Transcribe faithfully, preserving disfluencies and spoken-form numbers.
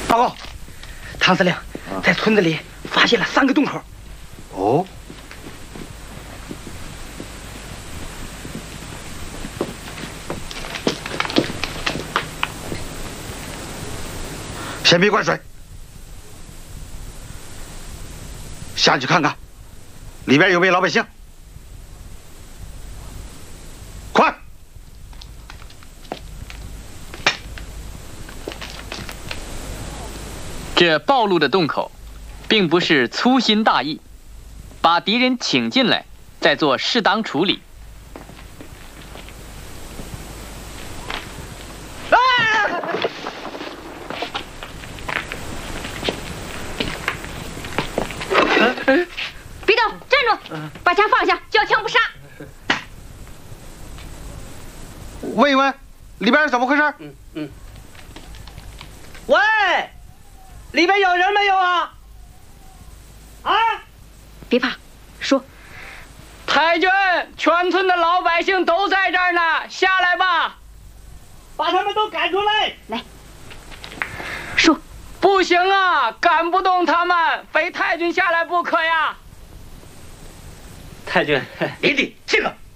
报告，唐司令，在村子里发现了三个洞口。 哦。先别灌水，下去看看，里边有没有老百姓。快！ 这暴露的洞口，并不是粗心大意，把敌人请进来，再做适当处理。 别动，站住！把枪放下，交枪不杀。 问一问，里边是怎么回事？ 嗯嗯。喂，里边有人没有啊？啊！ 别怕，说。 太君，全村的老百姓都在这儿呢，下来吧。 把他们都赶出来！ 来，说。 不行啊，赶不动他们，非太君下来不可呀。 太君，林地，这个。